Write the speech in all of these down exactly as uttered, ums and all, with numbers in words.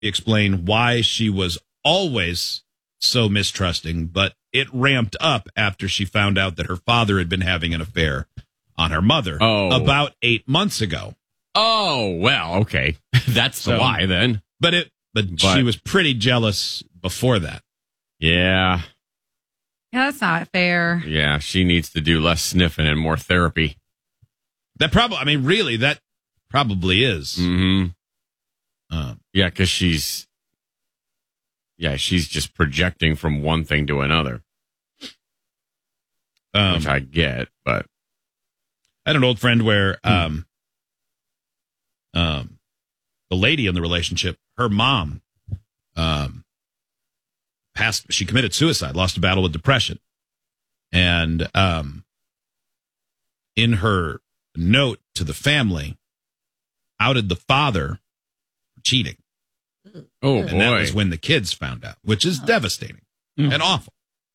explain why she was always so mistrusting, but it ramped up after she found out that her father had been having an affair on her mother oh. about eight months ago. Oh, well, okay. That's the so, why then. But it, but, but she was pretty jealous before that. Yeah. Yeah, that's not fair. Yeah, she needs to do less sniffing and more therapy. That probably, I mean, really, that probably is. Mm-hmm. Um, yeah, because she's, yeah, she's just projecting from one thing to another, um, which I get, but. I had an old friend where um, um, the lady in the relationship, her mom, um, passed. She committed suicide, lost a battle with depression, and um, in her note to the family, outed the father for cheating. Oh, and boy. that was when the kids found out, which is devastating mm. and awful.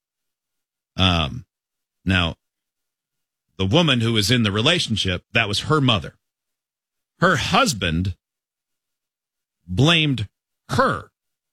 Um, now. The woman who was in the relationship, that was her mother. Her husband blamed her.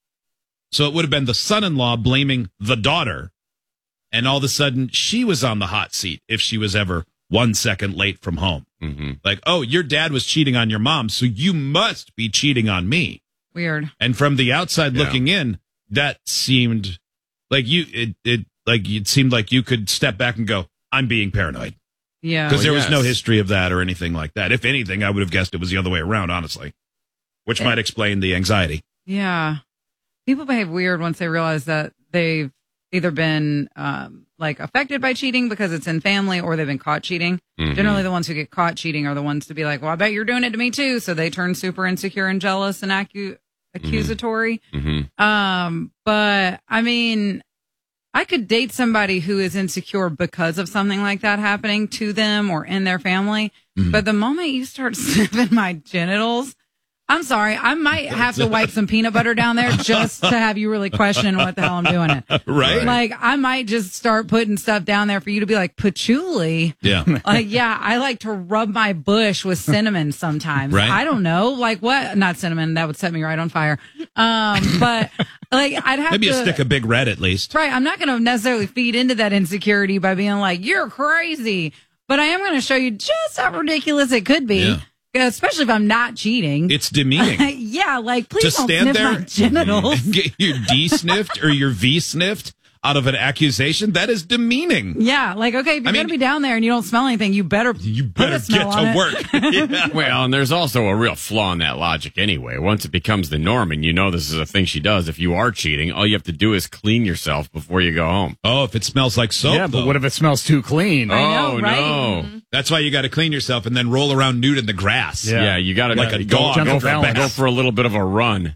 So it would have been the son-in-law blaming the daughter. And all of a sudden, she was on the hot seat if she was ever one second late from home. Mm-hmm. Like, oh, your dad was cheating on your mom, so you must be cheating on me. Weird. And from the outside yeah. looking in, that seemed like you, it, it, like it seemed like you could step back and go, I'm being paranoid. Yeah. Because well, there yes. was no history of that or anything like that. If anything, I would have guessed it was the other way around, honestly, which it, might explain the anxiety. Yeah. People behave weird once they realize that they've either been um, like affected by cheating because it's in family or they've been caught cheating. Mm-hmm. Generally, the ones who get caught cheating are the ones to be like, well, I bet you're doing it to me, too. So they turn super insecure and jealous and acu- accusatory. Mm-hmm. Um, but I mean, I could date somebody who is insecure because of something like that happening to them or in their family. Mm-hmm. But the moment you start sniffing my genitals, I'm sorry, I might have to wipe some peanut butter down there just to have you really question what the hell I'm doing it. Right. Like, I might just start putting stuff down there for you to be like, patchouli. Yeah. Like, yeah, I like to rub my bush with cinnamon sometimes. Right. I don't know. Like, what? Not cinnamon. That would set me right on fire. Um, but, like, I'd have Maybe to. Maybe a stick of Big Red at least. Right. I'm not going to necessarily feed into that insecurity by being like, you're crazy. But I am going to show you just how ridiculous it could be. Yeah. Especially if I'm not cheating. It's demeaning. Yeah, like, please to don't stand sniff there my genitals. and get your D sniffed or your V sniffed out of an accusation, that is demeaning. Yeah, like, okay, if you're going to be down there and you don't smell anything, you better you put better a smell get on to it. work. Yeah. Well, and there's also a real flaw in that logic anyway. Once it becomes the norm and you know this is a thing she does, if you are cheating, all you have to do is clean yourself before you go home. Oh, if it smells like soap, yeah, but though. what if it smells too clean? I know, oh, right? no. Mm-hmm. That's why you got to clean yourself and then roll around nude in the grass. Yeah. Yeah, you got to Like go, a dog. Go, Gentle for, balance. go for a little bit of a run.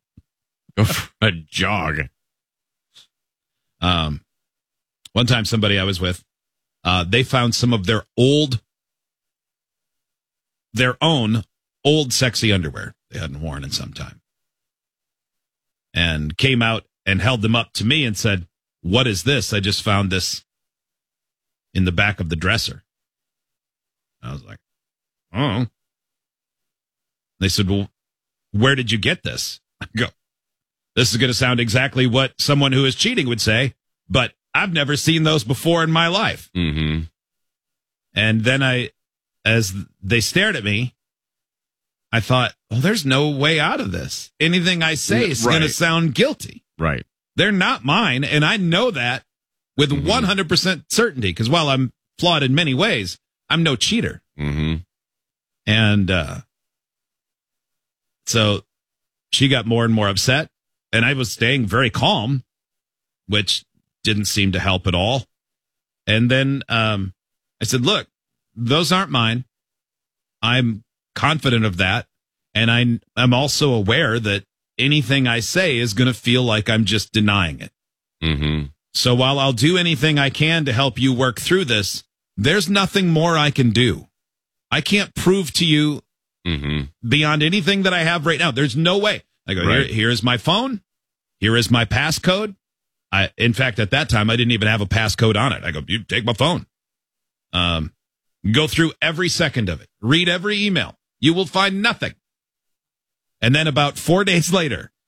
Go for a jog. Um, one time somebody I was with, uh, they found some of their old, their own old sexy underwear they hadn't worn in some time. And came out and held them up to me and said, "What is this? I just found this in the back of the dresser." I was like, "Oh." They said, "Well, where did you get this?" I go, "This is going to sound exactly what someone who is cheating would say, but I've never seen those before in my life." Mm-hmm. And then I, as they stared at me, I thought, well, there's no way out of this. Anything I say is Right. going to sound guilty. Right. They're not mine, and I know that with Mm-hmm. one hundred percent certainty, because while I'm flawed in many ways, I'm no cheater. Mm-hmm. And uh, so she got more and more upset, and I was staying very calm, which didn't seem to help at all. And then um, I said, "Look, those aren't mine. I'm confident of that, and I, I'm also aware that anything I say is going to feel like I'm just denying it. Mm-hmm. So while I'll do anything I can to help you work through this, there's nothing more I can do. I can't prove to you Mm-hmm. beyond anything that I have right now. There's no way." I go, Right. here, here is my phone. Here is my passcode. I, in fact, at that time, I didn't even have a passcode on it. I go, "You take my phone. Um, go through every second of it. Read every email. You will find nothing." And then about four days later,